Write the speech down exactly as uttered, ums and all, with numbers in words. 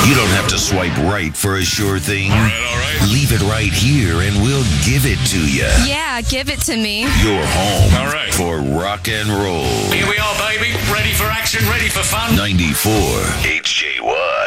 You don't have to swipe right for a sure thing. All right, all right. Leave it right here and we'll give it to you. Yeah, give it to me. You're home All right. for rock and roll. Here we are, baby. Ready for action, ready for fun. ninety-four H J Y.